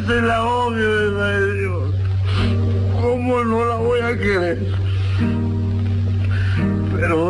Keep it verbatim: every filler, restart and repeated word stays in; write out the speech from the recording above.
veces la odio, de Dios. ¿Cómo no la voy a querer? Pero